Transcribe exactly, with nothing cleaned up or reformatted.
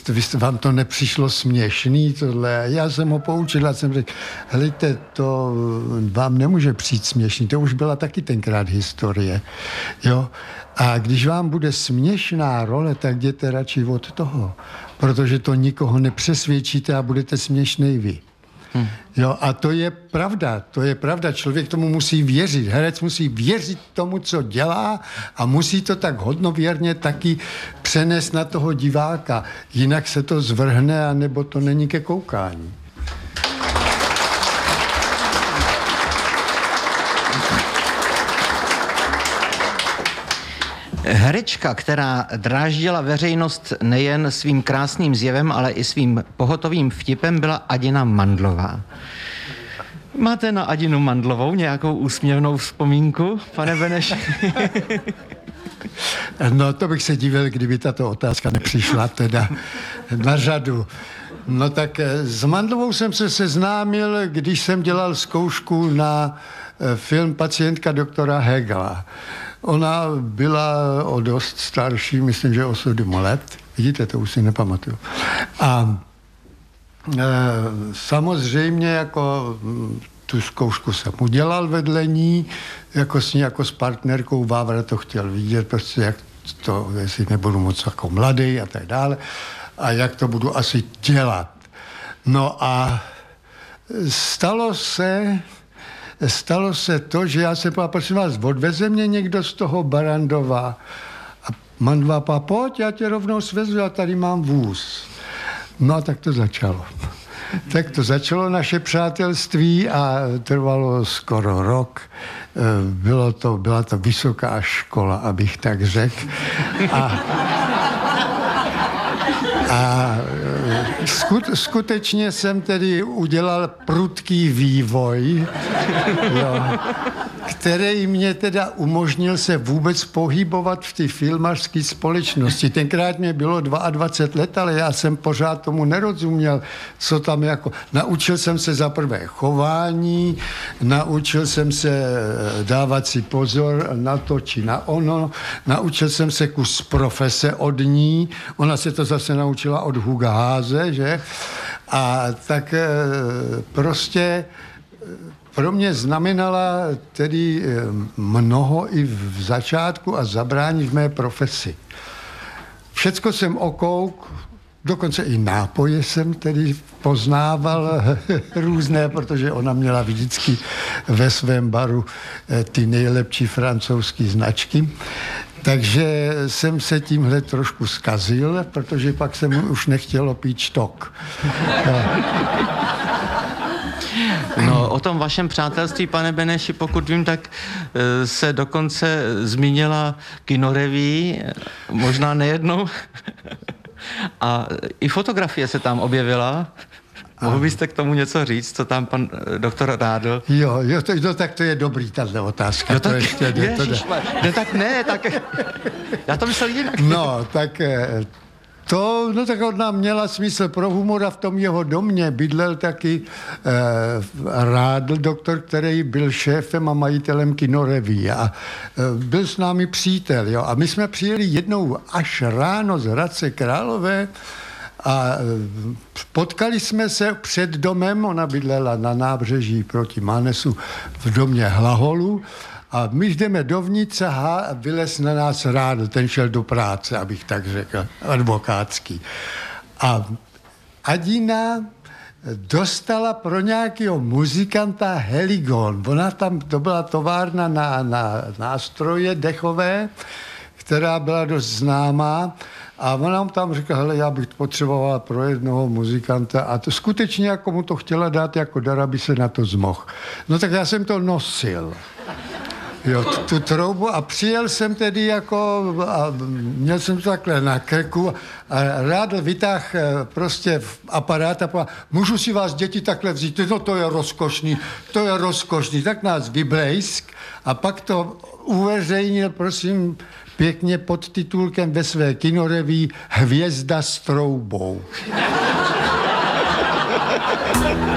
jste, vy jste, vám to nepřišlo směšný tohle. Já jsem ho poučil a jsem řekl, helejte, to vám nemůže přijít směšný, to už byla taky tenkrát historie. Jo? A když vám bude směšná role, tak jděte radši od toho, protože to nikoho nepřesvědčíte a budete směšnej vy. Hmm. Jo, a to je pravda, to je pravda. Člověk tomu musí věřit. Herec musí věřit tomu, co dělá a musí to tak hodnověrně taky přenést na toho diváka. Jinak se to zvrhne, anebo to není ke koukání. Herečka, která dráždila veřejnost nejen svým krásným zjevem, ale i svým pohotovým vtipem, byla Adina Mandlová. Máte na Adinu Mandlovou nějakou úsměvnou vzpomínku, pane Beneši? No, to bych se divil, kdyby tato otázka nepřišla teda na řadu. No tak s Mandlovou jsem se seznámil, když jsem dělal zkoušku na film Pacientka doktora Hegela. Ona byla o dost starší, myslím, že o sedm let. Vidíte, to už si nepamatuju. A e, samozřejmě jako tu zkoušku jsem udělal vedle ní, jako s ní, jako s partnerkou. Vávra to chtěl vidět, prostě jak to, jestli nebudu moc jako mladý a tak dále. A jak to budu asi dělat. No a stalo se... Stalo se to, že já se povedal, prosím vás, odveze mě někdo z toho Barrandova. A Mandlová povedala, pojď, já tě rovnou svezu, já tady mám vůz. No a tak to začalo. Tak to začalo naše přátelství a trvalo skoro rok. Bylo to, byla to vysoká škola, abych tak řekl. A A skutečně jsem tedy udělal prudký vývoj, jo, který mě teda umožnil se vůbec pohybovat v té filmařské společnosti. Tenkrát mě bylo dvacet dva let, ale já jsem pořád tomu nerozuměl, co tam jako... Naučil jsem se za prvé chování, naučil jsem se dávat si pozor na to či na ono, naučil jsem se kus profese od ní, ona se to zase naučila od Huga Háze, že? A tak prostě pro mě znamenala tedy mnoho i v začátku a zabrání v mé profesi. Všecko jsem okouk, dokonce i nápoje jsem tedy poznával různé, protože ona měla vždycky ve svém baru ty nejlepší francouzské značky. Takže jsem se tímhle trošku zkazil, protože pak se mu už nechtělo pít štok. No, o tom vašem přátelství, pane Beneši, pokud vím, tak se dokonce zmínila kinoreví, možná nejednou. A i fotografie se tam objevila. Mohl byste k tomu něco říct, co tam pan doktor Rádl? Jo, jo to, no, tak to je dobrý, tato otázka. No, tak, to ještě, ježišmar, no tak ne, tak já to myslel jinak. No, tak to, no tak ona měla smysl pro humor a v tom jeho domě bydlel taky eh, Rádl, doktor, který byl šéfem a majitelem kinoreví a eh, byl s námi přítel, jo. A my jsme přijeli jednou až ráno z Hradce Králové a potkali jsme se před domem, ona bydlela na nábřeží proti Mánesu v domě Hlaholu a my jdeme dovnitř a vylez na nás Rádl, ten šel do práce, abych tak řekl, advokátský. A Adina dostala pro nějakého muzikanta Heligon. Ona tam, to byla továrna na, na nástroje dechové, která byla dost známá. A ona mu tam říká, hele, já bych potřebovala pro jednoho muzikanta a to skutečně jako mu to chtěla dát jako dar, aby se na to zmohl. No tak já jsem to nosil. Jo, tu troubu a přijel jsem tedy jako, a měl jsem to takhle na krku a Rádl vytáhl prostě aparát a povedal, můžu si vás děti takhle vzít? No to je rozkošný, to je rozkošný. Tak nás vyblejsk a pak to uveřejnil, prosím, pěkně pod titulkem ve své kinoreví Hvězda s troubou.